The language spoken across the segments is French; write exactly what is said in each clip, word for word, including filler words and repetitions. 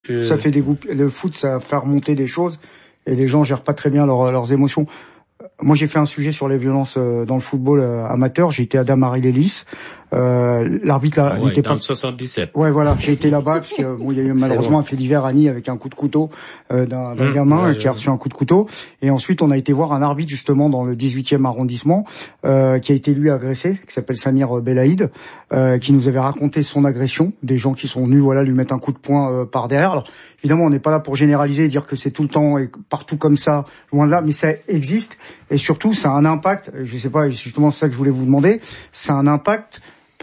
Que... Ça fait des groupes. Le foot, ça fait remonter des choses et les gens gèrent pas très bien leurs, leurs émotions. Moi, j'ai fait un sujet sur les violences dans le football amateur. J'ai été à Damary-Lélis. Euh, l'arbitre là, ouais, il était dans pas. Le soixante-dix-sept. Ouais, voilà. J'ai été là-bas parce que bon, il y a eu malheureusement bon. un fait divers à Nice avec un coup de couteau euh, d'un, d'un mmh, gamin ouais, qui a reçu un coup de couteau. Et ensuite, on a été voir un arbitre justement dans le dix-huitième arrondissement euh, qui a été lui agressé, qui s'appelle Samir Belaïd, euh, qui nous avait raconté son agression. Des gens qui sont venus, voilà, lui mettre un coup de poing euh, par derrière. Alors, évidemment, on n'est pas là pour généraliser et dire que c'est tout le temps et partout comme ça, loin de là, mais ça existe. Et surtout, ça a un impact. Je sais pas, justement, c'est ça que je voulais vous demander. Ça a un impact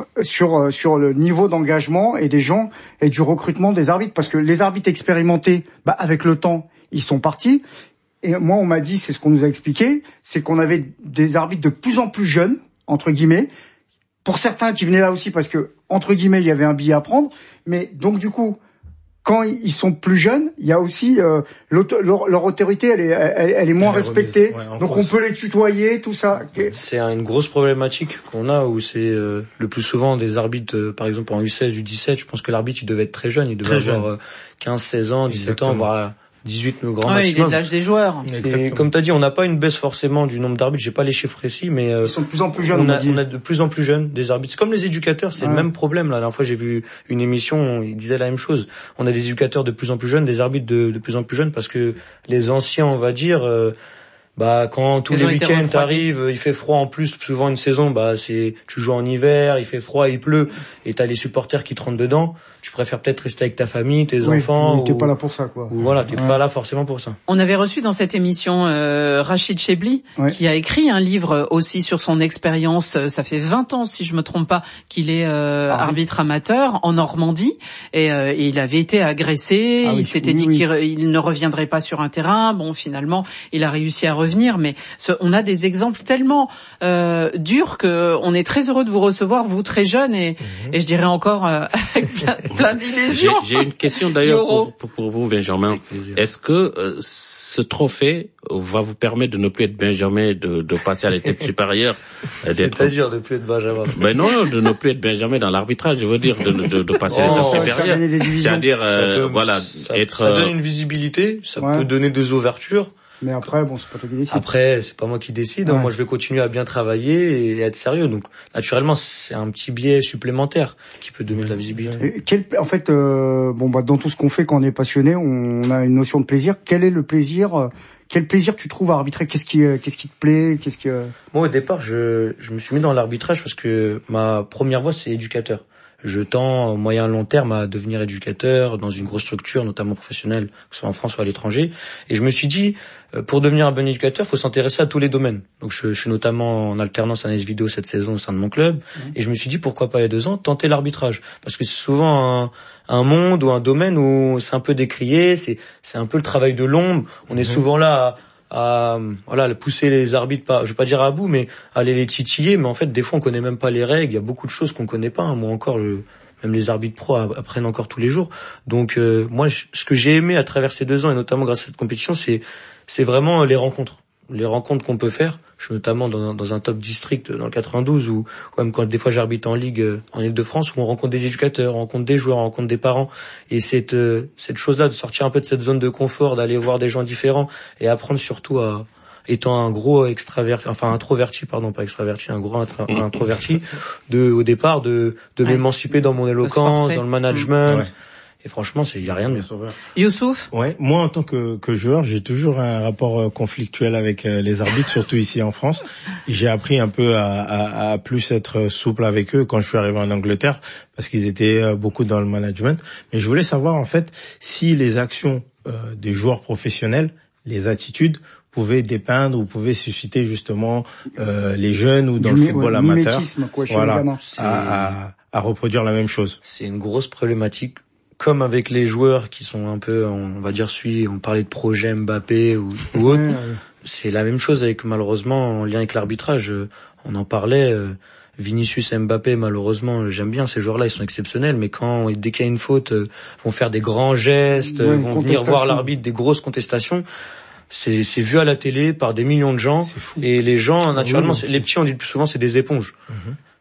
sur sur le niveau d'engagement et des gens et du recrutement des arbitres, parce que les arbitres expérimentés, bah avec le temps, ils sont partis. Et moi, on m'a dit, c'est ce qu'on nous a expliqué, c'est qu'on avait des arbitres de plus en plus jeunes, entre guillemets, pour certains qui venaient là aussi parce que entre guillemets, il y avait un billet à prendre. Mais donc du coup, quand ils sont plus jeunes, il y a aussi euh, leur, leur autorité, elle est, elle, elle est moins elle respectée. Ouais, donc on peut les tutoyer, tout ça. C'est une grosse problématique qu'on a où c'est euh, le plus souvent des arbitres, euh, par exemple en U seize, U dix-sept. Je pense que l'arbitre il devait être très jeune, il devait très avoir euh, quinze, seize ans, dix-sept Exactement. ans, voire dix-huit le grand ouais, maximum. Il est de l'âge des joueurs. Et comme t'as dit, on n'a pas une baisse forcément du nombre d'arbitres. J'ai pas les chiffres précis, mais euh, ils sont de plus en plus jeunes. On, on, a, on a de plus en plus jeunes des arbitres. C'est comme les éducateurs, c'est ouais. le même problème. La dernière fois, j'ai vu une émission, ils disaient la même chose. On a des éducateurs de plus en plus jeunes, des arbitres de, de plus en plus jeunes, parce que les anciens, on va dire. Euh, Bah quand tous Ils les week-ends t'arrives, il fait froid en plus, souvent une saison, bah c'est tu joues en hiver, il fait froid, il pleut, et t'as les supporters qui te rentrent dedans. Tu préfères peut-être rester avec ta famille, tes oui, enfants. T'es ou, pas là pour ça, quoi. Ou voilà, t'es ouais. pas là forcément pour ça. On avait reçu dans cette émission euh, Rachid Chebli, ouais. qui a écrit un livre aussi sur son expérience. Ça fait vingt ans, si je me trompe pas, qu'il est euh, ah, arbitre oui. amateur en Normandie, et, euh, et il avait été agressé. Ah, il oui, s'était oui, dit oui. qu'il il ne reviendrait pas sur un terrain. Bon, finalement, il a réussi à revenir, mais ce, on a des exemples tellement euh, durs que on est très heureux de vous recevoir, vous très jeune, et, mmh. et je dirais encore euh, avec plein, plein d'illusions. J'ai, j'ai une question d'ailleurs pour, pour, pour vous, Benjamin. Est-ce que euh, ce trophée va vous permettre de ne plus être Benjamin, de, de passer à l'étape supérieure, c'est-à-dire de ne plus être Benjamin? Ben non, de ne plus être Benjamin dans l'arbitrage, je veux dire, de, de, de passer oh, à l'étape supérieure. C'est-à-dire, euh, peut, voilà, ça, être. Ça donne une visibilité, ça ouais. peut donner des ouvertures. Mais après, bon, c'est pas toi qui décide. Après, c'est pas moi qui décide. Ouais. Hein. Moi, je vais continuer à bien travailler et être sérieux. Donc, naturellement, c'est un petit biais supplémentaire qui peut donner de la visibilité. Et quel, en fait, euh, bon, bah, dans tout ce qu'on fait quand on est passionné, on a une notion de plaisir. Quel est le plaisir euh, Quel plaisir tu trouves à arbitrer? Qu'est-ce qui, euh, qu'est-ce qui te plaît? Qu'est-ce que Moi, au départ, je, je me suis mis dans l'arbitrage parce que ma première voie, c'est éducateur. Je tends, moyen long terme, à devenir éducateur dans une grosse structure, notamment professionnelle, que ce soit en France ou à l'étranger. Et je me suis dit, pour devenir un bon éducateur, il faut s'intéresser à tous les domaines. Donc je, je suis notamment en alternance analyse vidéo cette saison au sein de mon club. Mmh. Et je me suis dit, pourquoi pas il y a deux ans, tenter l'arbitrage. Parce que c'est souvent un, un monde ou un domaine où c'est un peu décrié, c'est, c'est un peu le travail de l'ombre. On est mmh. souvent là à... à voilà pousser les arbitres, pas je vais pas dire à bout, mais à aller les titiller, mais en fait des fois on connaît même pas les règles, il y a beaucoup de choses qu'on connaît pas, hein. Moi encore je, même les arbitres pro apprennent encore tous les jours. Donc euh, moi je, ce que j'ai aimé à travers ces deux ans et notamment grâce à cette compétition, c'est c'est vraiment les rencontres les rencontres qu'on peut faire. Je suis notamment dans, dans un top district dans le quatre-vingt-douze où, où même quand des fois j'arbitre en ligue euh, en Île-de-France, où on rencontre des éducateurs, on rencontre des joueurs, on rencontre des parents, et cette euh, cette chose-là de sortir un peu de cette zone de confort, d'aller voir des gens différents et apprendre surtout à étant un gros extraverti, enfin introverti, pardon, pas extraverti, un gros intra, introverti, de au départ de de ouais. m'émanciper dans mon éloquence, dans le management. Ouais. Et franchement, il y a rien de mieux. Youssouf? Ouais, moi en tant que, que joueur, j'ai toujours un rapport euh, conflictuel avec euh, les arbitres, surtout ici en France. J'ai appris un peu à, à, à plus être souple avec eux quand je suis arrivé en Angleterre, parce qu'ils étaient euh, beaucoup dans le management. Mais je voulais savoir en fait si les actions euh, des joueurs professionnels, les attitudes, pouvaient dépeindre ou pouvaient susciter justement euh, les jeunes ou dans du le football ouais, amateur, quoi, voilà, à, à, à reproduire la même chose. C'est une grosse problématique. Comme avec les joueurs qui sont un peu, on va dire, celui, on parlait de projet Mbappé ou, ou autre, ouais, ouais. C'est la même chose avec, malheureusement, en lien avec l'arbitrage. On en parlait, Vinicius et Mbappé, malheureusement, j'aime bien ces joueurs-là, ils sont exceptionnels, mais quand, dès qu'il y a une faute, vont faire des grands gestes, ouais, vont venir voir l'arbitre, des grosses contestations. C'est, c'est vu à la télé par des millions de gens, et les gens, naturellement, oui, les petits, on dit le plus souvent, c'est des éponges. Mm-hmm.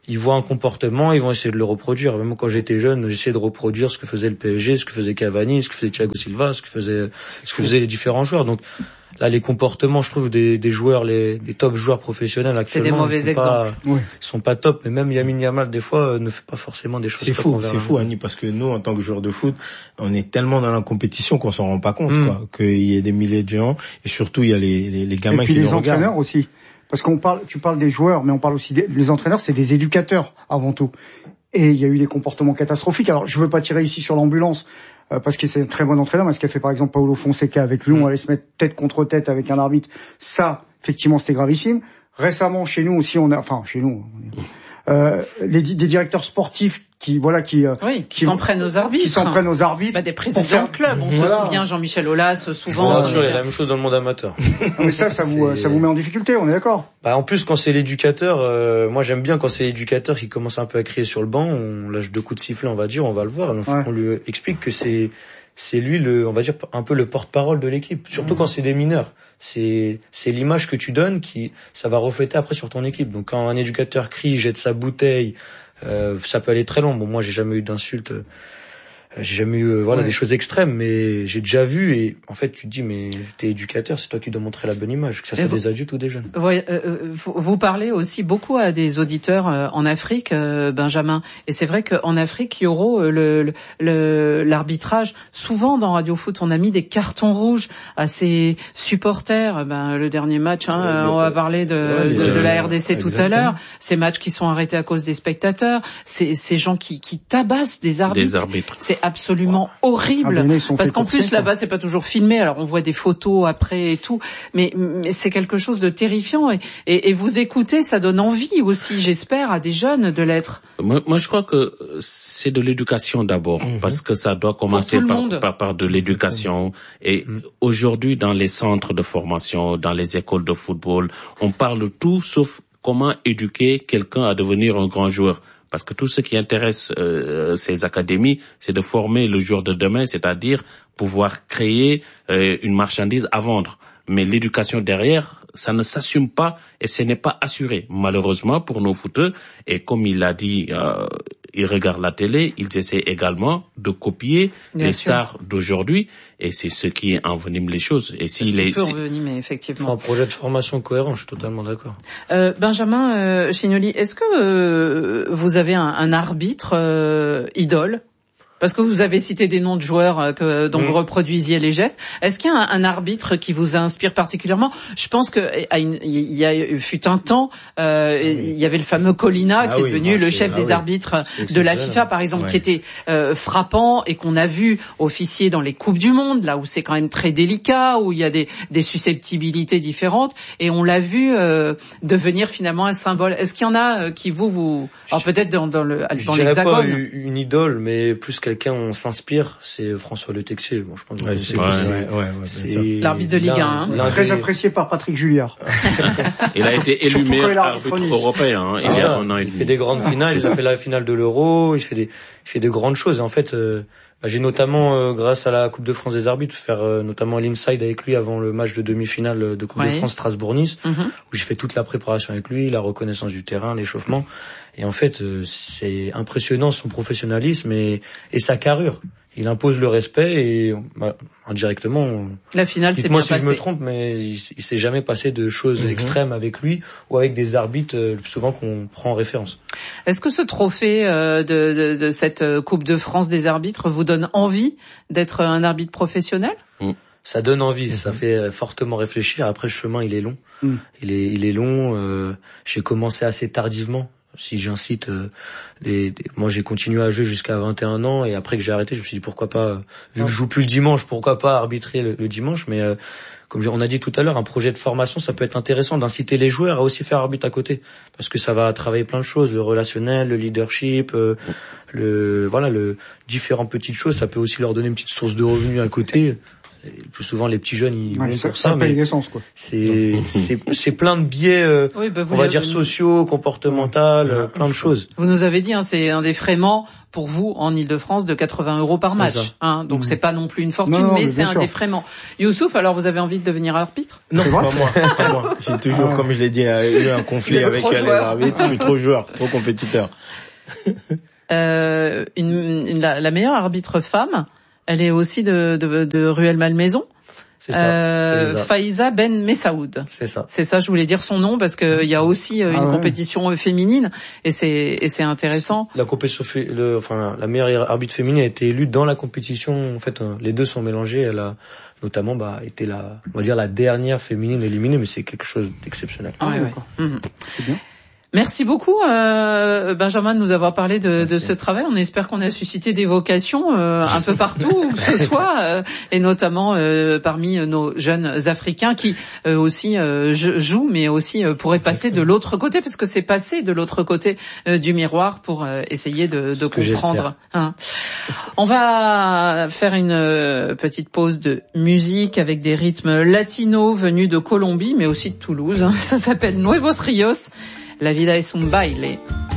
ils voient un comportement, ils vont essayer de le reproduire. Même quand j'étais jeune, j'essayais de reproduire ce que faisait le P S G, ce que faisait Cavani, ce que faisait Thiago Silva, ce que faisait, ce que faisaient les différents joueurs. Donc là, les comportements, je trouve, des, des joueurs, les, les top joueurs professionnels actuellement, c'est des mauvais sont exemples. Pas, oui. sont pas top. Mais même Lamine Yamal, des fois, euh, ne fait pas forcément des choses. C'est fou, c'est fou, Annie, parce que nous, en tant que joueurs de foot, on est tellement dans la compétition qu'on s'en rend pas compte, mm. quoi, qu'il y ait des milliers de géants, et surtout il y a les, les, les gamins et puis qui les nous regardent. Entraîneurs aussi. Parce qu'on parle, tu parles des joueurs, mais on parle aussi des les entraîneurs, c'est des éducateurs avant tout. Et il y a eu des comportements catastrophiques. Alors, je veux pas tirer ici sur l'ambulance, euh, parce que c'est un très bon entraîneur, mais ce qu'a fait par exemple Paulo Fonseca avec Lyon, on allait se mettre tête contre tête avec un arbitre, ça, effectivement, c'était gravissime. Récemment, chez nous aussi, on a, enfin, chez nous, on est, euh, les, des directeurs sportifs qui, voilà, qui, oui, qui, qui s'en prennent aux arbitres. Qui s'en prennent aux arbitres. Bah, des présidents de club. On voilà. se souvient Jean-Michel Aulas, souvent. Bien sûr, il y a la même chose dans le monde amateur. Non, mais ça, ça vous, ça vous met en difficulté, on est d'accord? Bah, en plus, quand c'est l'éducateur, euh, moi, j'aime bien quand c'est l'éducateur qui commence un peu à crier sur le banc, on lâche deux coups de sifflet, on va dire, on va le voir, on, ouais. on lui explique que c'est, c'est lui le, on va dire, un peu le porte-parole de l'équipe. Surtout mmh. quand c'est des mineurs. C'est, c'est l'image que tu donnes qui, ça va refléter après sur ton équipe. Donc, quand un éducateur crie, jette sa bouteille, Euh, ça peut aller très loin. Bon, moi, j'ai jamais eu d'insultes. Euh, j'ai jamais eu, euh, voilà, ouais. des choses extrêmes, mais j'ai déjà vu. Et en fait, tu te dis, mais t'es éducateur, c'est toi qui dois montrer la bonne image, que ça soit vous, des adultes ou des jeunes. Vous, euh, vous, vous parlez aussi beaucoup à des auditeurs euh, en Afrique, euh, Benjamin. Et c'est vrai qu'en Afrique, Yoro, euh, le, le, l'arbitrage, souvent dans Radio Foot, on a mis des cartons rouges à ces supporters. Ben, le dernier match, hein, euh, on va parler de, ouais, de, de la R D C exactement. Tout à l'heure. Ces matchs qui sont arrêtés à cause des spectateurs, ces, ces gens qui, qui tabassent des arbitres. Des arbitres. C'est absolument horrible, ah, parce qu'en plus là-bas c'est pas toujours filmé, alors on voit des photos après et tout, mais, mais c'est quelque chose de terrifiant et, et, et vous écoutez, ça donne envie aussi, j'espère, à des jeunes de l'être. Moi, moi je crois que c'est de l'éducation d'abord, mmh. parce que ça doit commencer par, par, par de l'éducation. Et mmh. aujourd'hui dans les centres de formation, dans les écoles de football, on parle tout sauf comment éduquer quelqu'un à devenir un grand joueur. Parce que tout ce qui intéresse euh, ces académies, c'est de former le joueur de demain, c'est-à-dire pouvoir créer euh, une marchandise à vendre. Mais l'éducation derrière, ça ne s'assume pas et ce n'est pas assuré, malheureusement, pour nos footeux. Et comme il l'a dit, euh, ils regardent la télé, ils essaient également de copier Bien les sûr. Stars d'aujourd'hui. Et c'est ce qui envenime les choses. Et si les, peut si... envenimer, effectivement. Un projet de formation cohérent, je suis totalement d'accord. Euh, Benjamin euh, Chignoli, est-ce que euh, vous avez un, un arbitre euh, idole ? Parce que vous avez cité des noms de joueurs que, dont mmh. vous reproduisiez les gestes. Est-ce qu'il y a un, un arbitre qui vous inspire particulièrement ? Je pense que à une, il y a fut un temps, euh, oui. il y avait le fameux Colina ah qui oui, est devenu le chef ah des oui. arbitres de la FIFA, par exemple, ouais. qui était euh, frappant et qu'on a vu officier dans les coupes du monde, là où c'est quand même très délicat, où il y a des, des susceptibilités différentes, et on l'a vu euh, devenir finalement un symbole. Est-ce qu'il y en a qui vous vous, alors peut-être dans, dans le dans je l'hexagone. Pas une idole, mais plus quelqu'un on s'inspire, c'est François Le Texier. Bon, je pense que ouais, c'est, ouais, c'est, ouais, ouais, c'est l'arbitre de Ligue un. Hein. Très des... apprécié par Patrick Julliard. Il a été élu meilleur arbitre européen. Hein, il, a, un an et il fait des grandes finales. Il a fait la finale de l'Euro. Il fait des, il fait de grandes choses. Et en fait, euh, bah, j'ai notamment, euh, grâce à la Coupe de France des arbitres, faire euh, notamment l'inside avec lui avant le match de demi-finale de Coupe ouais. de France Strasbourg-Nice, mm-hmm. où j'ai fait toute la préparation avec lui, la reconnaissance du terrain, l'échauffement. Et en fait, euh, c'est impressionnant son professionnalisme et, et sa carrure. Il impose le respect et bah, indirectement. La finale s'est bien moi si passée. Je me trompe, mais il, il s'est jamais passé de choses mm-hmm. extrêmes avec lui ou avec des arbitres euh, souvent qu'on prend en référence. Est-ce que ce trophée euh, de, de, de cette Coupe de France des arbitres vous donne envie d'être un arbitre professionnel ? mm. Ça donne envie, mm-hmm. ça fait fortement réfléchir. Après, le chemin il est long, mm. il est il est long. Euh, j'ai commencé assez tardivement. Si j'incite, euh, les, les, moi j'ai continué à jouer jusqu'à vingt et un ans et après que j'ai arrêté, je me suis dit pourquoi pas, vu que je joue plus le dimanche, pourquoi pas arbitrer le, le dimanche. Mais euh, comme on a dit tout à l'heure, un projet de formation, ça peut être intéressant d'inciter les joueurs à aussi faire arbitre à côté, parce que ça va travailler plein de choses, le relationnel, le leadership, euh, le voilà, le différentes petites choses. Ça peut aussi leur donner une petite source de revenus à côté. le plus souvent les petits jeunes ils ouais, vont ça, pour ça, ça mais quoi. c'est c'est c'est plein de biais, euh, oui, bah on va dire sociaux, comportementaux, ouais. plein de choses. Vous nous avez dit, hein, c'est un défraiement pour vous en Île-de-France de quatre-vingts euros par match, hein, donc mmh. c'est pas non plus une fortune, non, non, mais, mais c'est un sûr. défraiement. Youssouf, alors vous avez envie de devenir arbitre? Non, pas moi, pas moi. J'ai toujours, ah. comme je l'ai dit, eu un conflit avec les arbitres. Je suis trop joueur, trop compétiteur. euh, une, une, la, la meilleure arbitre femme, elle est aussi de, de, de Rueil-Malmaison. C'est ça. Euh, Faiza Ben Messaoud. C'est ça. C'est ça, je voulais dire son nom parce que il y a aussi euh, ah une ouais. compétition féminine et c'est et c'est intéressant. La compétition, le, enfin la meilleure arbitre féminine a été élue dans la compétition. En fait, les deux sont mélangés. Elle a notamment bah été la, on va dire la dernière féminine éliminée, mais c'est quelque chose d'exceptionnel. Ah ouais, ouais. Mmh. C'est bien. Merci beaucoup, euh, Benjamin, de nous avoir parlé de, de ce travail. On espère qu'on a suscité des vocations euh, un peu partout où que ce soit, euh, et notamment euh, parmi nos jeunes Africains qui euh, aussi euh, jouent, mais aussi euh, pourraient passer de l'autre côté, parce que c'est passer de l'autre côté euh, du miroir pour euh, essayer de, de comprendre. Hein. On va faire une euh, petite pause de musique avec des rythmes latinos venus de Colombie, mais aussi de Toulouse. Hein. Ça s'appelle Nuevos Rios. La vida es un baile.